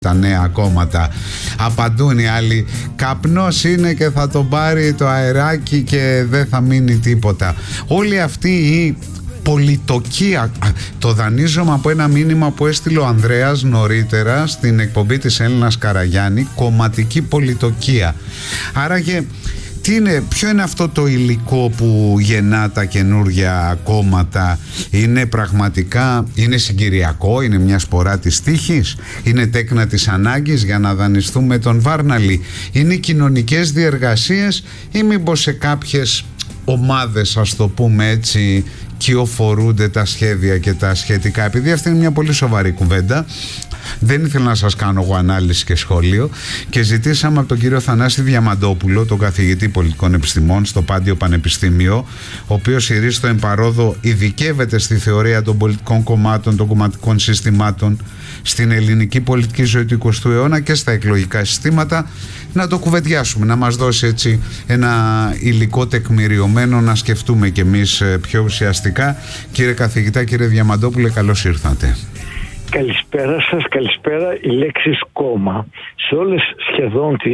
τα νέα κόμματα. Απαντούν οι άλλοι, καπνός είναι και θα τον πάρει το αεράκι και δεν θα μείνει τίποτα. Όλη αυτή η πολιτοκία, το δανείζομαι από ένα μήνυμα που έστειλε ο Ανδρέας νωρίτερα στην εκπομπή της Έλληνας Καραγιάννη, κομματική πολιτοκία. Άραγε ποιο είναι αυτό το υλικό που γεννά τα καινούργια κόμματα? Είναι πραγματικά, είναι συγκυριακό, είναι μια σπορά της τύχης, είναι τέκνα της ανάγκης για να δανειστούμε τον Βάρναλη, είναι κοινωνικές διεργασίες ή μήπως σε κάποιες ομάδες, ας το πούμε έτσι, κυοφορούνται τα σχέδια και τα σχετικά? Επειδή αυτή είναι μια πολύ σοβαρή κουβέντα, δεν ήθελα να σας κάνω εγώ ανάλυση και σχόλιο και ζητήσαμε από τον κύριο Θανάση Διαμαντόπουλο, τον καθηγητή πολιτικών επιστημών στο Πάντιο Πανεπιστήμιο, ο οποίος ηρίστο εν παρόδο ειδικεύεται στη θεωρία των πολιτικών κομμάτων, των κομματικών συστημάτων στην ελληνική πολιτική ζωή του 20ου αιώνα και στα εκλογικά συστήματα, να το κουβεντιάσουμε, να μας δώσει έτσι ένα υλικό τεκμηριωμένο να σκεφτούμε κι εμείς πιο ουσιαστικά. Κύριε καθηγητά, κύριε Διαμαντόπουλε, καλώς ήρθατε. Καλησπέρα σας, καλησπέρα. Η λέξη κόμμα σε όλες σχεδόν τις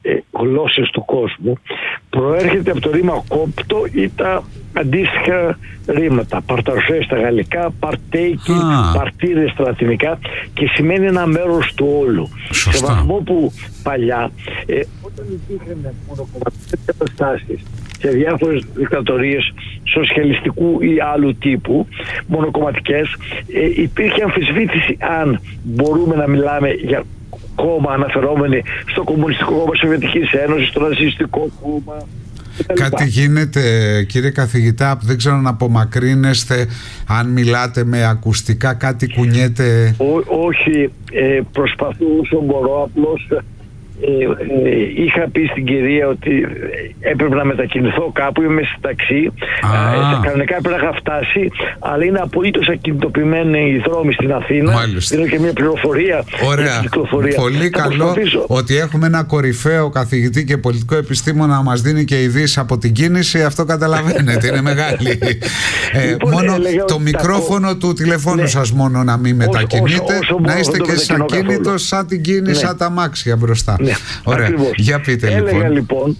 γλώσσες του κόσμου προέρχεται από το ρήμα κόπτο ή τα αντίστοιχα ρήματα. Παρταρσέ στα γαλλικά, παρτέικι, παρτίδε στα λατινικά, και σημαίνει ένα μέρος του όλου. Σωστά. Σε βαθμό που παλιά, όταν υπήρχαν μονοκομματικές καταστάσεις σε διάφορες δικτατορίες σοσιαλιστικού ή άλλου τύπου, μονοκομματικές, υπήρχε αμφισβήτηση αν μπορούμε να μιλάμε για κόμμα αναφερόμενοι στο Κομμουνιστικό Κόμμα Σοβιετικής Ένωσης, στο Ναζιστικό Κόμμα. Κάτι γίνεται, κύριε καθηγητά, δεν ξέρω να απομακρύνεστε, αν μιλάτε με ακουστικά, κάτι κουνιέται? Όχι, προσπαθώ όσο μπορώ, απλώς είχα πει στην κυρία ότι έπρεπε να μετακινηθώ κάπου, είμαι στη ταξί, κανονικά έπρεπε να είχα φτάσει, αλλά είναι απολύτως ακινητοποιημένοι οι δρόμοι στην Αθήνα. Μάλιστα. Είναι και μια πληροφορία. Ωραία, πολύ καλό ότι έχουμε ένα κορυφαίο καθηγητή και πολιτικό επιστήμονα να μας δίνει και ειδήσεις από την κίνηση. Αυτό καταλαβαίνετε, είναι μεγάλη. Μόνο το μικρόφωνο του τηλεφώνου σας μόνο να μην μετακινείτε, να είστε και εσείς ακίνητος σαν την κίνηση, σαν τα αμάξια μπροστά. Ωραία, ακριβώς. Για πείτε. Έλεγα λοιπόν,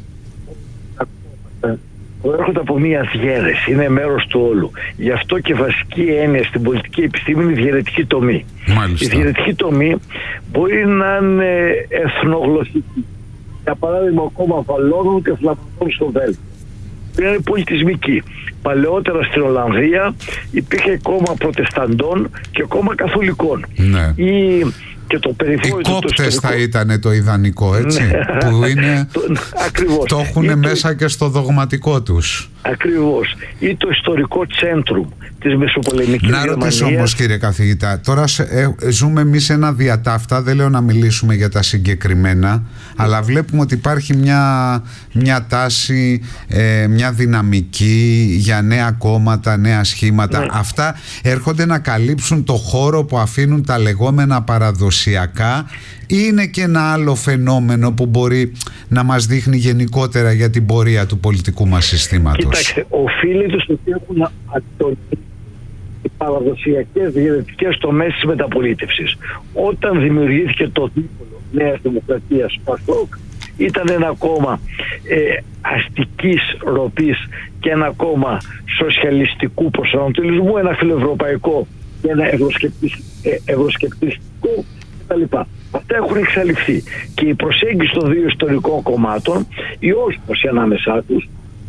προέρχονται από μια διαίρεση, είναι μέρος του όλου. Γι' αυτό και βασική έννοια στην πολιτική επιστήμη είναι η διαιρετική τομή. Μάλιστα. Η διαιρετική τομή μπορεί να είναι εθνογλωσσική. Για παράδειγμα, ο κόμμα Βαλώνων και Φλαμανδών στο Βέλγιο. Είναι πολιτισμική. Παλαιότερα στην Ολλανδία υπήρχε κόμμα Προτεσταντών και κόμμα Καθολικών. Ναι. Και το οι κόπτες θα ήταν το ιδανικό, έτσι, που είναι, ακριβώς. Το έχουν μέσα και στο δογματικό τους. Ακριβώς. Ή το ιστορικό τσέντρουμ της Μεσοπολεμικής Γερμανίας. Να ρωτήσω όμως, κύριε καθηγητά, τώρα ζούμε εμείς ένα διατάφτα, δεν λέω να μιλήσουμε για τα συγκεκριμένα, αλλά βλέπουμε ότι υπάρχει μια τάση, μια δυναμική για νέα κόμματα, νέα σχήματα. Ναι. Αυτά έρχονται να καλύψουν το χώρο που αφήνουν τα λεγόμενα παραδοσιακά, ή είναι και ένα άλλο φαινόμενο που μπορεί να μας δείχνει γενικότερα για την πορεία του πολιτικού μας συστήματος? Κοιτάξτε, οφείλεται στο ότι έχουν ακτονίσει οι παραδοσιακές διαιρετικές τομές της μεταπολίτευσης. Όταν δημιουργήθηκε το δίπολο Νέας Δημοκρατίας, ΠΑΣΟΚ, ήταν ένα κόμμα αστικής ροπής και ένα κόμμα σοσιαλιστικού προσανατολισμού, ένα φιλοευρωπαϊκό και ένα ευρωσκεπτιστικό κτλ. Αυτά έχουν εξαλειφθεί και η προσέγγιση των δύο ιστορικών κομμάτων, η όσμωση ανάμεσά τους,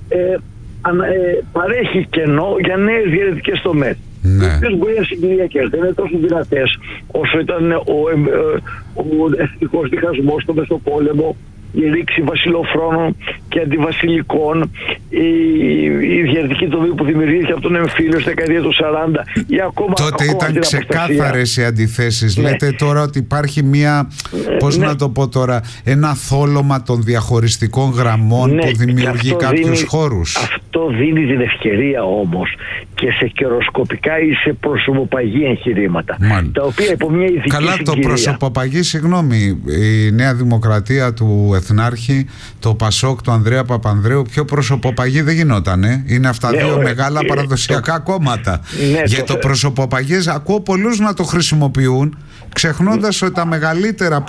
παρέχει κενό για νέες διαιρετικές τομές. Ναι. Οι οποίες μπορεί να συγκυριακές, δεν είναι τόσο δυνατές όσο ήταν ο εθνικός διχασμός στο Μεσοπόλεμο, η ρήξη βασιλοφρόνων και αντιβασιλικών, η διαιρετική τομή που δημιουργήθηκε από τον εμφύλιο στη δεκαετία του 40 ή ακόμα. Τότε ήταν ξεκάθαρες οι αντιθέσεις. Ναι. Λέτε τώρα ότι υπάρχει να το πω τώρα, ένα θόλωμα των διαχωριστικών γραμμών, που δημιουργεί κάποιους χώρους. Αυτό δίνει την ευκαιρία όμως και σε καιροσκοπικά ή σε προσωποπαγή εγχειρήματα. Τα οποία υπό μια ειδική συγκυρία. Το προσωποπαγή, συγγνώμη, η Νέα Δημοκρατία του Εθνάρχη, το Πασόκ του Ανδρέα Παπανδρέου, πιο προσωποπαγή δεν γινότανε. Είναι αυτά δύο μεγάλα παραδοσιακά κόμματα. Για το προσωποπαγές ακούω πολλούς να το χρησιμοποιούν, ξεχνώντας ότι τα μεγαλύτερα